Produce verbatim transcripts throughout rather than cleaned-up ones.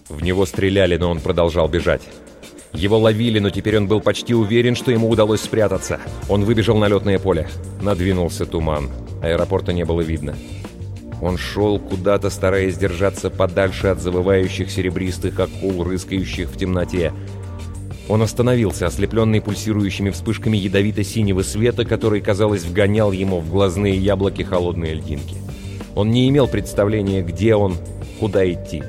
В него стреляли, но он продолжал бежать. Его ловили, но теперь он был почти уверен, что ему удалось спрятаться. Он выбежал на летное поле. Надвинулся туман. Аэропорта не было видно. Он шел куда-то, стараясь держаться подальше от завывающих серебристых акул, рыскающих в темноте. Он остановился, ослепленный пульсирующими вспышками ядовито-синего света, который, казалось, вгонял ему в глазные яблоки холодные льдинки. Он не имел представления, где он, куда идти.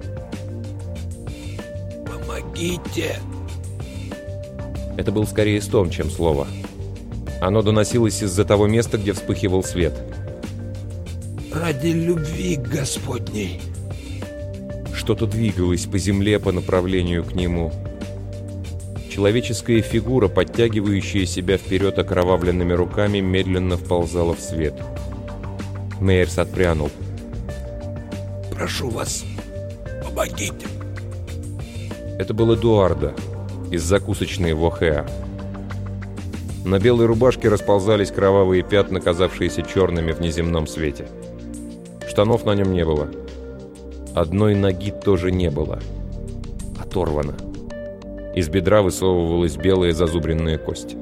«Помогите!» Это был скорее стон, чем слово. Оно доносилось из-за того места, где вспыхивал свет. «Ради любви Господней!» Что-то двигалось по земле по направлению к нему. Человеческая фигура, подтягивающая себя вперед окровавленными руками, медленно вползала в свет. Мейерс отпрянул. «Прошу вас, помогите!» Это был Эдуардо из закусочной в Охеа. На белой рубашке расползались кровавые пятна, казавшиеся черными в неземном свете. Штанов на нем не было. Одной ноги тоже не было. Оторвана. Из бедра высовывалась белая зазубренная кость.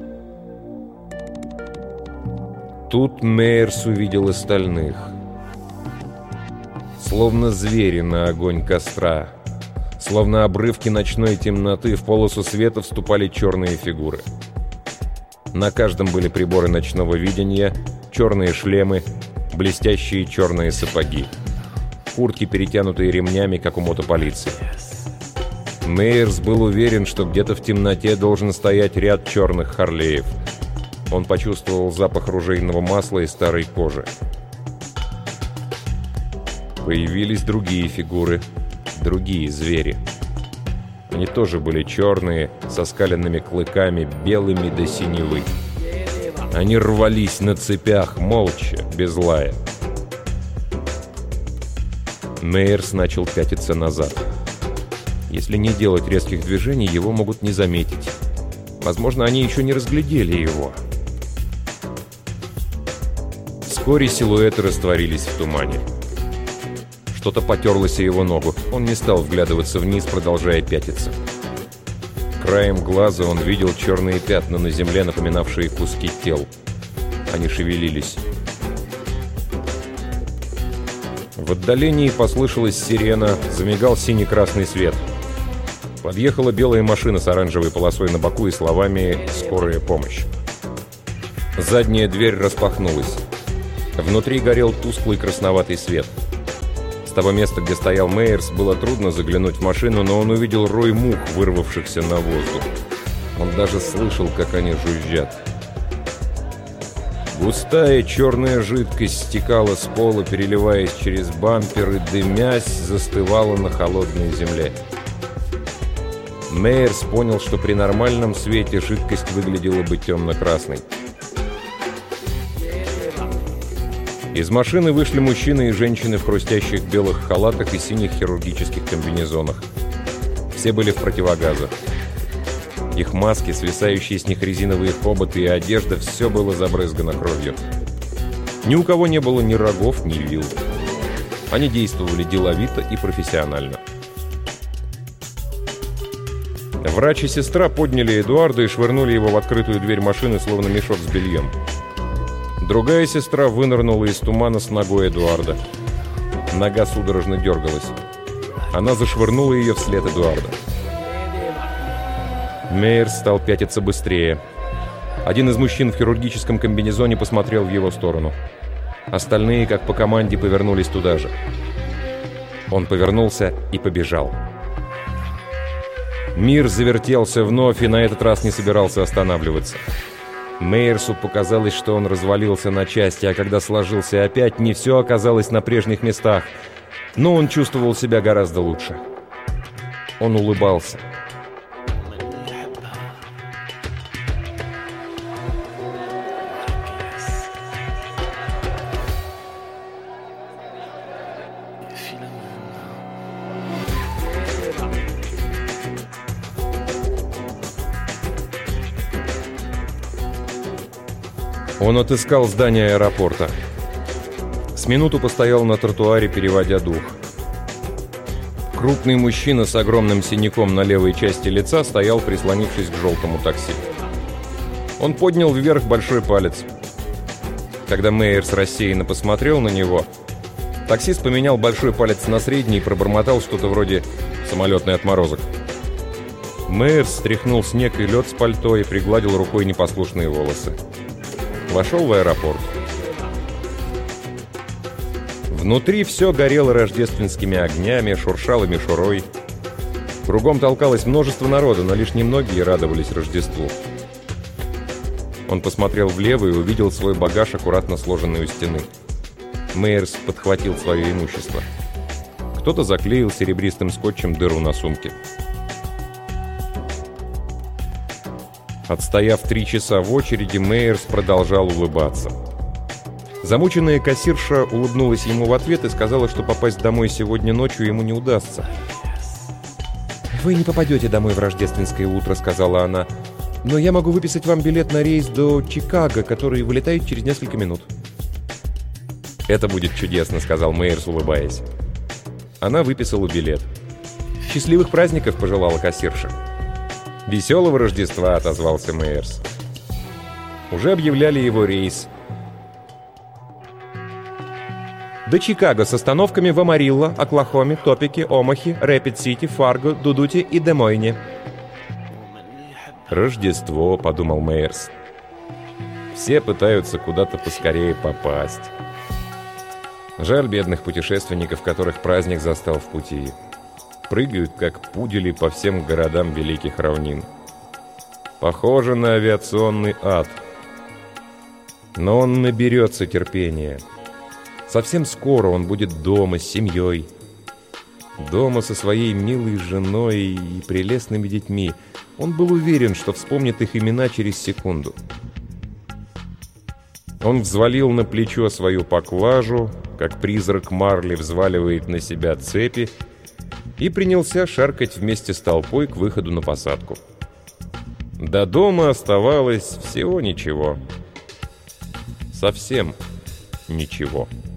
Тут Мейерс увидел остальных. Словно звери на огонь костра. Словно обрывки ночной темноты, в полосу света вступали черные фигуры. На каждом были приборы ночного видения, черные шлемы, блестящие черные сапоги. Куртки, перетянутые ремнями, как у мотополиции. Мейерс был уверен, что где-то в темноте должен стоять ряд черных Харлеев. Он почувствовал запах ружейного масла и старой кожи. Появились другие фигуры, другие звери. Они тоже были черные, со скаленными клыками, белыми до синевы. Они рвались на цепях, молча, без лая. Мейерс начал пятиться назад. Если не делать резких движений, его могут не заметить. Возможно, они еще не разглядели его. Вскоре силуэты растворились в тумане. Что-то потерлось о его ногу. Он не стал вглядываться вниз, продолжая пятиться. Краем глаза он видел черные пятна на земле, напоминавшие куски тел. Они шевелились. В отдалении послышалась сирена, замигал синий-красный свет. Подъехала белая машина с оранжевой полосой на боку и словами «Скорая помощь». Задняя дверь распахнулась. Внутри горел тусклый красноватый свет. С того места, где стоял Мейерс, было трудно заглянуть в машину, но он увидел рой мух, вырвавшихся на воздух. Он даже слышал, как они жужжат. Густая черная жидкость стекала с пола, переливаясь через бампер и, дымясь, застывала на холодной земле. Мейерс понял, что при нормальном свете жидкость выглядела бы темно-красной. Из машины вышли мужчины и женщины в хрустящих белых халатах и синих хирургических комбинезонах. Все были в противогазах. Их маски, свисающие с них резиновые хоботы и одежда, все было забрызгано кровью. Ни у кого не было ни рогов, ни вил. Они действовали деловито и профессионально. Врач и сестра подняли Эдуарда и швырнули его в открытую дверь машины, словно мешок с бельем. Другая сестра вынырнула из тумана с ногой Эдуарда. Нога судорожно дергалась. Она зашвырнула ее вслед Эдуарда. Мейерс стал пятиться быстрее. Один из мужчин в хирургическом комбинезоне посмотрел в его сторону. Остальные, как по команде, повернулись туда же. Он повернулся и побежал. Мир завертелся вновь и на этот раз не собирался останавливаться. Мейерсу показалось, что он развалился на части, а когда сложился опять, не все оказалось на прежних местах. Но он чувствовал себя гораздо лучше. Он улыбался. Он отыскал здание аэропорта. С минуту постоял на тротуаре, переводя дух. Крупный мужчина с огромным синяком на левой части лица стоял, прислонившись к желтому такси. Он поднял вверх большой палец. Когда Мейерс рассеянно посмотрел на него, таксист поменял большой палец на средний и пробормотал что-то вроде «самолетный отморозок». Мейерс стряхнул снег и лед с пальто и пригладил рукой непослушные волосы. Вошел в аэропорт. Внутри все горело рождественскими огнями, шуршало мишурой. Кругом толкалось множество народа, но лишь немногие радовались Рождеству. Он посмотрел влево и увидел свой багаж, аккуратно сложенный у стены. Мейерс подхватил свое имущество. Кто-то заклеил серебристым скотчем дыру на сумке. Отстояв три часа в очереди, Мейерс продолжал улыбаться. Замученная кассирша улыбнулась ему в ответ и сказала, что попасть домой сегодня ночью ему не удастся. «Вы не попадете домой в рождественское утро», — сказала она. «Но я могу выписать вам билет на рейс до Чикаго, который вылетает через несколько минут». «Это будет чудесно», — сказал Мейерс, улыбаясь. Она выписала билет. «Счастливых праздников», — пожелала кассирша. «Веселого Рождества», — отозвался Мейерс. Уже объявляли его рейс. До Чикаго с остановками в Амарилло, Оклахоме, Топике, Омахе, Рэпид-Сити, Фарго, Дудуте и Де-Мойне. «Рождество», — подумал Мейерс. «Все пытаются куда-то поскорее попасть. Жаль бедных путешественников, которых праздник застал в пути. Прыгают, как пудели, по всем городам великих равнин. Похоже на авиационный ад. Но он наберется терпения. Совсем скоро он будет дома с семьей. Дома со своей милой женой и прелестными детьми. Он был уверен, что вспомнит их имена через секунду. Он взвалил на плечо свою поклажу, как призрак Марли взваливает на себя цепи, и принялся шаркать вместе с толпой к выходу на посадку. До дома оставалось всего ничего. Совсем ничего.